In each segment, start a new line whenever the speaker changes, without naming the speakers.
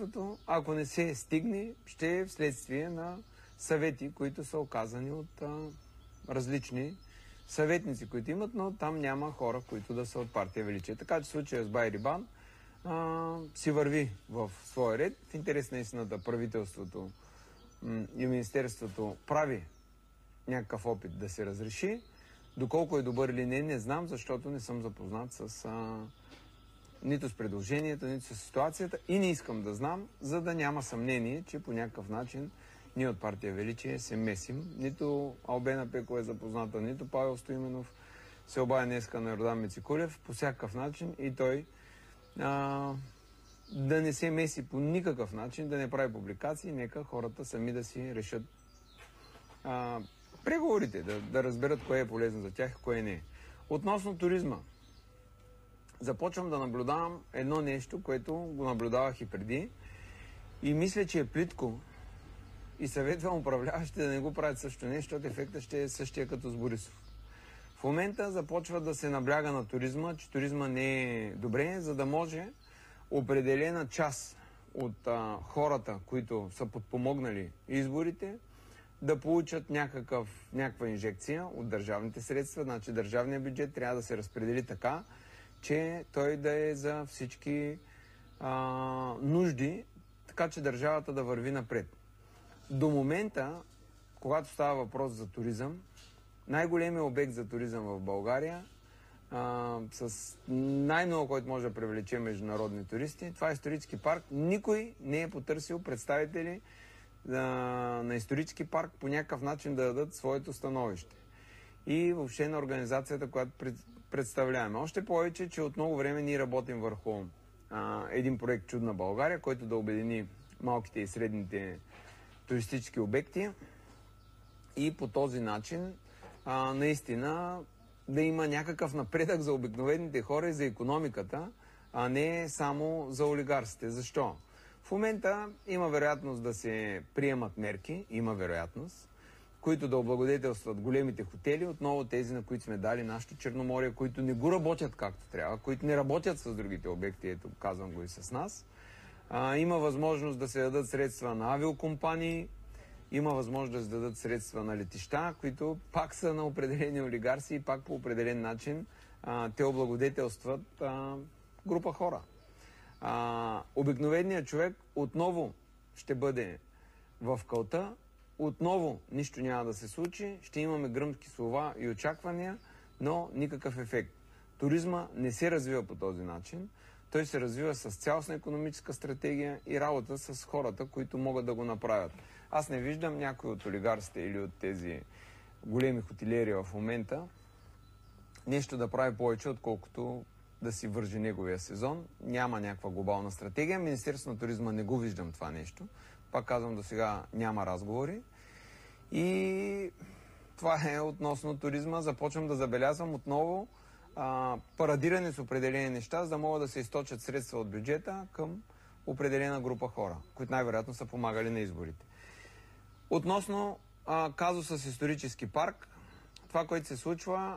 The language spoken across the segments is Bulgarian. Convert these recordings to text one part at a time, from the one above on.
Ако не се стигне, ще е вследствие на съвети, които са оказани от различни съветници, които имат, но там няма хора, които да са от партия Величие. Така че случая с Байрибан си върви в своя ред. В интерес на истината правителството и Министерството прави някакъв опит да се разреши. Доколко е добър или не знам, защото не съм запознат с нито с предложението, нито с ситуацията и не искам да знам, за да няма съмнение, че по някакъв начин ние от партия Величие се месим. Нито Албена Пекова е запозната, нито Павел Стоименов се обадя днеска на Йордан Мицикулев по всякакъв начин и той да не се меси по никакъв начин, да не прави публикации, нека хората сами да си решат преговорите, да разберат кое е полезно за тях и кое не е. Относно туризма, започвам да наблюдавам едно нещо, което го наблюдавах и преди и мисля, че е плитко и съветвам управляващите да не го правят също нещо, защото ефектът ще е същия като с Борисов. В момента започва да се набляга на туризма, че туризма не е добре, за да може определена част от хората, които са подпомогнали изборите, да получат някаква инжекция от държавните средства. Значи държавният бюджет трябва да се разпредели така, че той да е за всички нужди, така че държавата да върви напред. До момента, когато става въпрос за туризъм, най-големият обект за туризъм в България, с най-много, който може да привлече международни туристи, това е исторически парк. Никой не е потърсил представители на исторически парк по някакъв начин да дадат своето становище. И въобще на организацията, която представляваме. Още повече, че от много време ние работим върху един проект Чудна България, който да обедини малките и средните туристически обекти и по този начин наистина да има някакъв напредък за обикновените хора и за икономиката, а не само за олигарсите. Защо? В момента има вероятност да се приемат мерки, има вероятност, които да облагодетелстват големите хотели, отново тези, на които сме дали нашето Черноморие, които не го работят както трябва, които не работят с другите обекти, ето казвам го и с нас. Има възможност да се дадат средства на авиокомпании, има възможност да се дадат средства на летища, които пак са на определени олигарси и пак по определен начин те облагодетелстват група хора. Обикновеният човек отново ще бъде в калта, отново нищо няма да се случи, ще имаме гръмки слова и очаквания, но никакъв ефект. Туризма не се развива по този начин. Той се развива с цялостна икономическа стратегия и работа с хората, които могат да го направят. Аз не виждам някой от олигарсите или от тези големи хотелиери в момента нещо да прави повече, отколкото да си вържи неговия сезон. Няма някаква глобална стратегия. Министерството на туризма не го виждам това нещо. Пак казвам, до сега няма разговори. И това е относно туризма. Започвам да забелязвам отново парадиране с определени неща, за да могат да се източат средства от бюджета към определена група хора, които най-вероятно са помагали на изборите. Относно казуса с исторически парк, това, което се случва,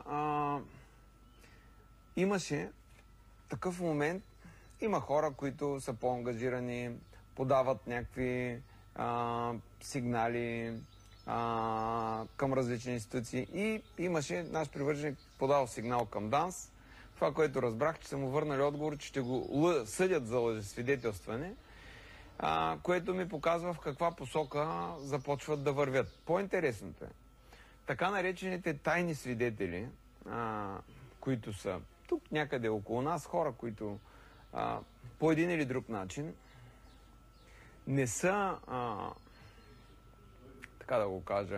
имаше такъв момент, има хора, които са по-ангажирани, подават някакви сигнали към различни институции и имаше наш привърженик подал сигнал към ДАНС. Това, което разбрах, че са му върнали отговор, че ще го съдят за лъжесвидетелстване, което ми показва в каква посока започват да вървят. По-интересното е, така наречените тайни свидетели, които са тук някъде около нас, хора, които по един или друг начин не са, така да го кажа,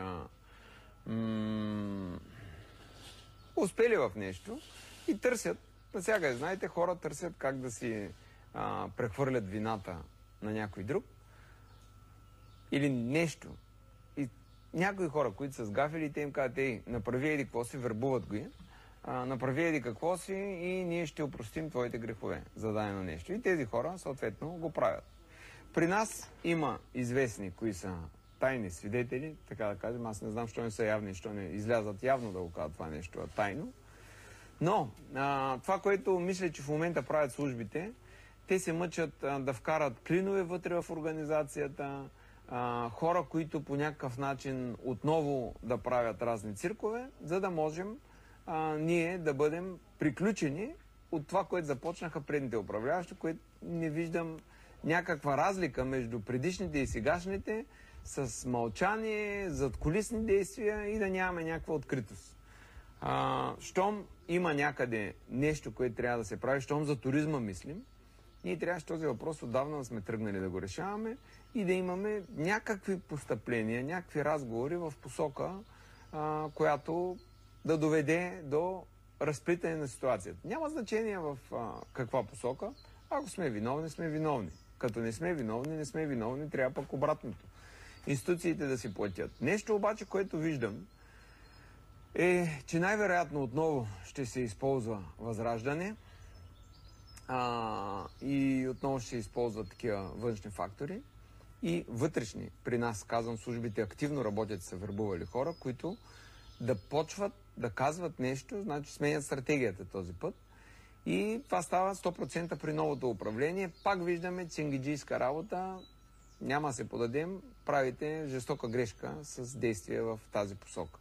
успели в нещо и търсят, навсякъде, знаете, хора търсят как да си прехвърлят вината на някой друг или нещо. И някои хора, които са сгафили, те им казват, ей, направи еди какво си, вербуват го и направи еди какво си и ние ще опростим твоите грехове за дадено нещо. И тези хора, съответно, го правят. При нас има известни, кои са тайни свидетели, така да кажем. Аз не знам, що не са явни, що не излязат явно да го кажат това нещо, тайно. Но това, което мисля, че в момента правят службите, те се мъчат да вкарат клинове вътре в организацията, хора, които по някакъв начин отново да правят разни циркове, за да можем ние да бъдем приключени от това, което започнаха предните управляващи, което не виждам някаква разлика между предишните и сегашните, с мълчание, задкулисни действия и да нямаме някаква откритост. Щом има някъде нещо, което трябва да се прави, щом за туризма мислим, ние трябваше този въпрос отдавна да сме тръгнали да го решаваме и да имаме някакви постъпления, някакви разговори в посока, която да доведе до разплитане на ситуацията. Няма значение в каква посока. Ако сме виновни, сме виновни. Като не сме виновни, не сме виновни, трябва пък обратното. Институциите да си платят. Нещо обаче, което виждам, е, че най-вероятно отново ще се използва възраждане и отново ще се използват такива външни фактори и вътрешни. При нас, казвам, службите активно работят, са вербували хора, които да почват да казват нещо, значи сменят стратегията този път. И това става 100% при новото управление. Пак виждаме цингиджийска работа, няма да се подадем, правите жестока грешка с действия в тази посока.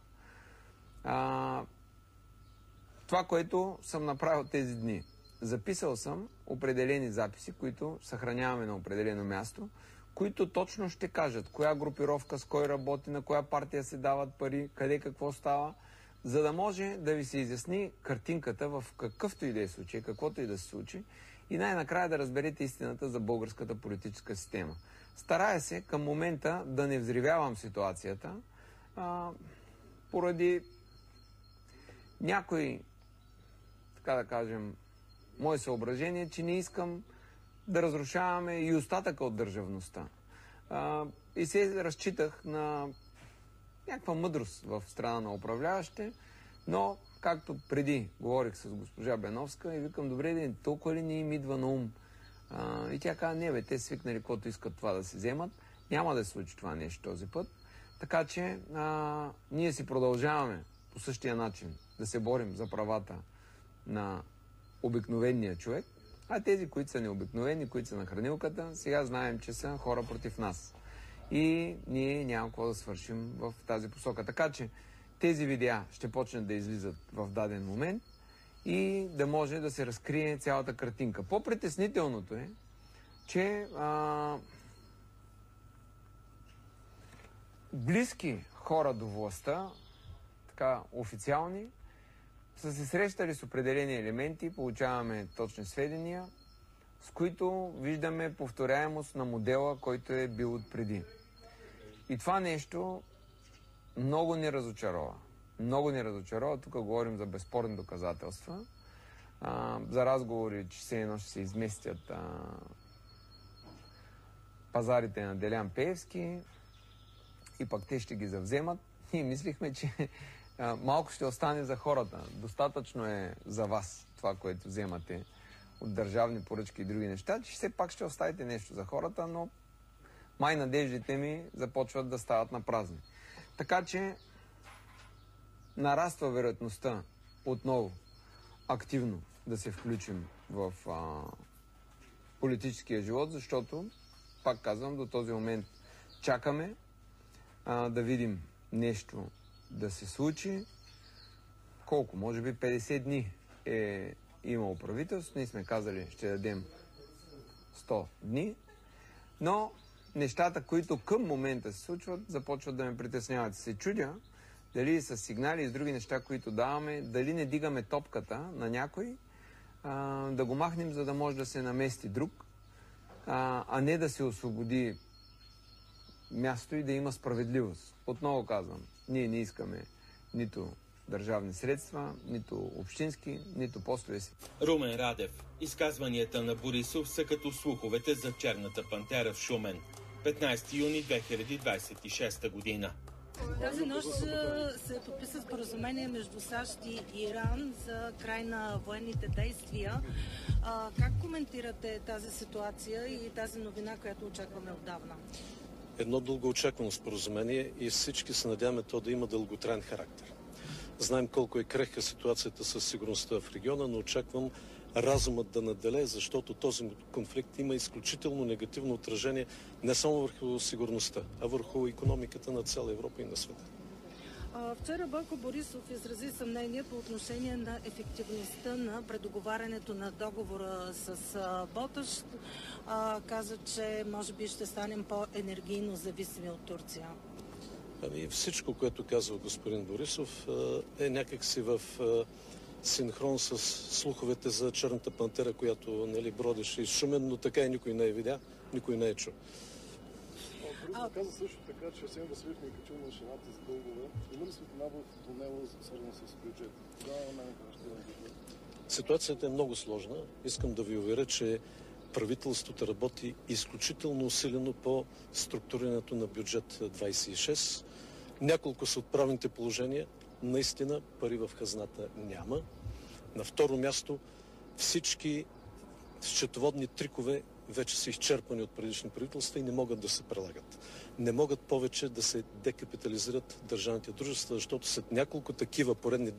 Това, което съм направил тези дни. Записал съм определени записи, които съхраняваме на определено място, които точно ще кажат коя групировка с кой работи, на коя партия се дават пари, къде какво става, за да може да ви се изясни картинката в какъвто и да е случай, каквото и да се случи и най-накрая да разберете истината за българската политическа система. Старая се към момента да не взривявам ситуацията поради някои, така да кажем, мое съображение, че не искам да разрушаваме и остатъка от държавността. И се разчитах на някаква мъдрост в страна на управляващите, но както преди говорих с госпожа Беновска и викам, добре ден, толкова ли не им идва на ум? И тя каза, не бе, те свикнали, когато искат това да се вземат. Няма да се случи това нещо този път. Така че ние си продължаваме по същия начин да се борим за правата на обикновения човек, а тези, които са необикновени, които са на хранилката, сега знаем, че са хора против нас. И ние няма какво да свършим в тази посока. Така че тези видеа ще почнат да излизат в даден момент и да може да се разкрие цялата картинка. По-притеснителното е, че близки хора до властта, така официални, са се срещали с определени елементи, получаваме точни сведения, с които виждаме повторяемост на модела, който е бил отпреди. И това нещо много ни разочарова. Много ни разочарова. Тук говорим за безспорни доказателства, за разговори, че все едно ще се изместят пазарите на Делян Пеевски и пък те ще ги завземат. И мислихме, че малко ще остане за хората. Достатъчно е за вас това, което вземате от държавни поръчки и други неща, че все пак ще оставите нещо за хората, но май надеждите ми започват да стават на празни. Така че нараства вероятността отново активно да се включим в политическия живот, защото, пак казвам, до този момент чакаме да видим нещо да се случи. Колко? Може би 50 дни е имало правителство. Ние сме казали, ще дадем 100 дни. Но нещата, които към момента се случват, започват да ме притесняват. Се чудя дали с сигнали и с други неща, които даваме, дали не дигаме топката на някой, да го махнем, за да може да се намести друг, а не да се освободи място и да има справедливост. Отново казвам, ние не искаме нито държавни средства, нито общински, нито постове си.
Румен Радев. Изказванията на Борисов са като слуховете за черната пантера в Шумен. 15 юни 2026 година.
Тази нощ се подписа споразумение между САЩ и Иран за край на военните действия. Как коментирате тази ситуация и тази новина, която очакваме отдавна?
Едно дългоочаквано споразумение и всички се надяваме то да има дълготраен характер. Знаем колко е крехка ситуацията със сигурността в региона, но очаквам разумът да наделее, защото този конфликт има изключително негативно отражение не само върху сигурността, а върху икономиката на цяла Европа и на света.
Вчера Бойко Борисов изрази съмнение по отношение на ефективността на предоговарянето на договора с Боташ. Каза, че може би ще станем по-енергийно зависими от Турция.
Всичко, което казва господин Борисов, е някакси в синхрон с слуховете за Черната пантера, която бродеше из Шумен, но така и никой не е видя, никой не е чул.
Каза също така, че Асен Василев не е качил машината за дългове. Има ли светлина в тунела, свързана с бюджет?
Ситуацията е много сложна. Искам да ви уверя, че правителството работи изключително усилено по структурирането на бюджет 26. Няколко са отправените положения. Наистина пари в хазната няма. На второ място, всички счетоводни трикове вече са изчерпани от предишни правителства и не могат да се прилагат. Не могат повече да се декапитализират държавните дружества, защото след няколко такива поредни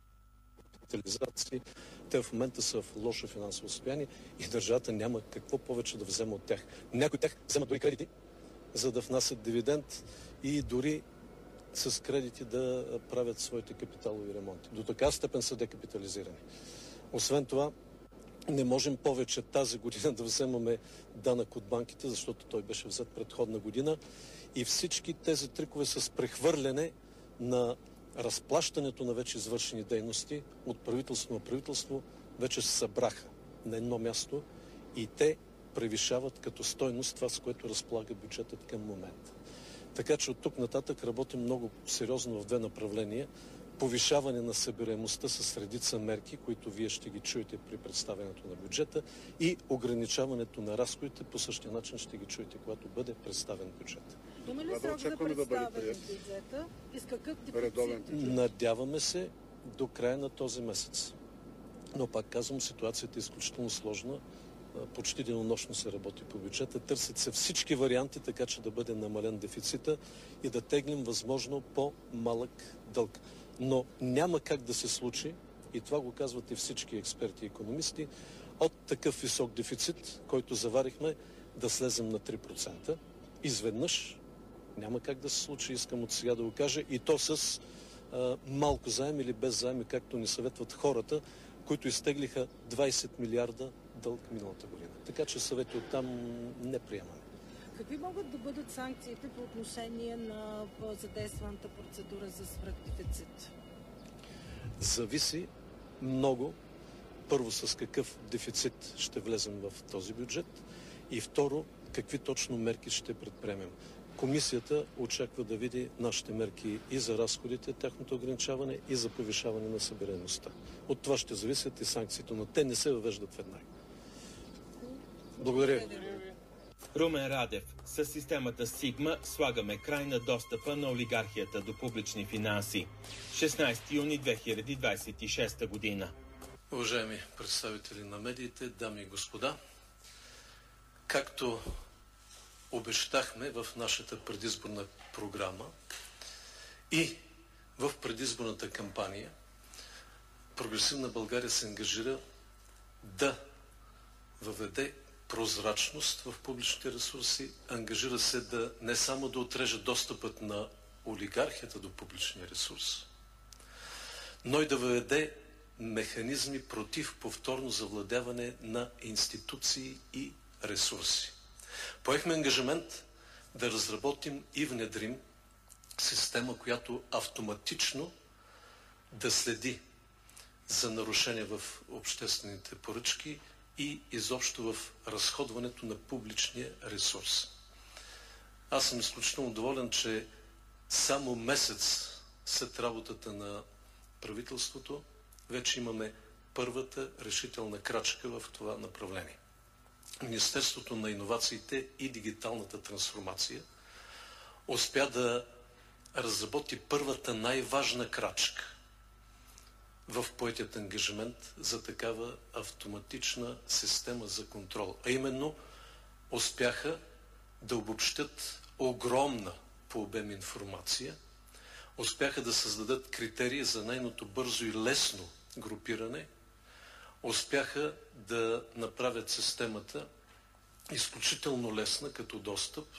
декапитализации те в момента са в лошо финансово състояние и държавата няма какво повече да взема от тях. Някои от тях вземат дори кредити, за да внасят дивиденд и дори с кредити да правят своите капиталови ремонти. До така степен са декапитализирани. Освен това, не можем повече тази година да вземаме данък от банките, защото той беше взет предходна година. И всички тези трикове с прехвърляне на разплащането на вече извършени дейности от правителство на правителство вече се събраха на едно място и те превишават като стойност това, с което разполага бюджетът към момента. Така че от тук нататък работим много сериозно в две направления. Повишаване на събираемостта с редица мерки, които вие ще ги чуете при представянето на бюджета, и ограничаването на разходите по същия начин ще ги чуете, когато бъде представен бюджет.
Има ли срок за представяне на бюджета и с какъв дефицит?
Надяваме се до края на този месец. Но пак казвам, ситуацията е изключително сложна. Почти денонощно се работи по бюджета. Търсят се всички варианти, така че да бъде намален дефицита и да теглим възможно по-малък дълг. Но няма как да се случи, и това го казват и всички експерти и икономисти, от такъв висок дефицит, който заварихме, да слезем на 3%. Изведнъж няма как да се случи, искам от сега да го кажа, и то с малко заем или без заем, както ни съветват хората, които изтеглиха 20 милиарда дълг миналата година. Така че съвети оттам не приемаме.
Какви могат да бъдат санкциите по отношение на задействаната процедура за свръхдефицит?
Зависи много. Първо, с какъв дефицит ще влезем в този бюджет и второ, какви точно мерки ще предприемем. Комисията очаква да види нашите мерки и за разходите, тяхното ограничаване, и за повишаване на събираемостта. От това ще зависят и санкциите, но те не се въвеждат веднага. Благодаря ви.
Румен Радев. С системата Сигма слагаме край на достъпа на олигархията до публични финанси. 16 юни 2026 година.
Уважаеми представители на медиите, дами и господа, както обещахме в нашата предизборна програма и в предизборната кампания, Прогресивна България се ангажира да въведе прозрачност в публичните ресурси, ангажира се да не само да отреже достъпът на олигархията до публичния ресурс, но и да въведе механизми против повторно завладяване на институции и ресурси. Поехме ангажимент да разработим и внедрим система, която автоматично да следи за нарушения в обществените поръчки и изобщо в разходването на публичния ресурс. Аз съм изключително доволен, че само месец след работата на правителството вече имаме първата решителна крачка в това направление. Министерството на иновациите и дигиталната трансформация успя да разработи първата най-важна крачка в поетият ангажимент за такава автоматична система за контрол. А именно успяха да обобщят огромна по обем информация, успяха да създадат критерии за нейното бързо и лесно групиране, успяха да направят системата изключително лесна като достъп